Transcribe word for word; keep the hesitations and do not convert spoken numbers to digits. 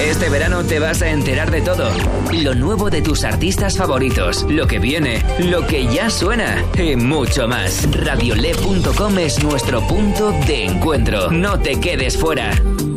Este verano te vas a enterar de todo. Lo nuevo de tus artistas favoritos, lo que viene, lo que ya suena y mucho más. Radiolé punto com es nuestro punto de encuentro. No te quedes fuera.